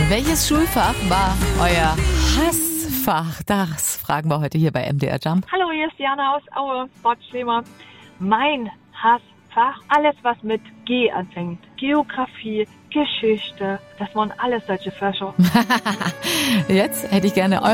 Welches Schulfach war euer Hassfach? Das fragen wir heute hier bei MDR Jump. Hallo, hier ist Jana aus Aue, Bad Schlema. Mein Hassfach, alles was mit G anfängt. Geografie, Geschichte, das waren alles solche Fächer. Jetzt hätte ich gerne eure